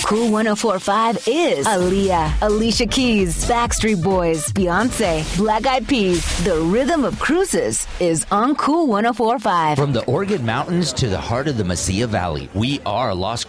Cool 104.5 is Aaliyah, Alicia Keys, Backstreet Boys, Beyonce, Black Eyed Peas. The rhythm of cruises is on Cool 104.5. From the Oregon Mountains to the heart of the Mesilla Valley, we are Las